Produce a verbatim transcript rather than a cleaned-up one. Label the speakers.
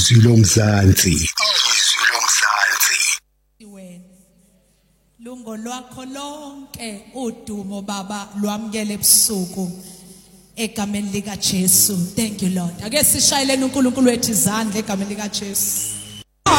Speaker 1: izwi lomzansi izwi lomzansi
Speaker 2: wena lungo lwakho lonke udumo baba lwamkele ebusuku egameni lika Jesu. Thank you Lord. Ake sishayeleni uNkulunkulu wethu izandla egameni lika Jesu.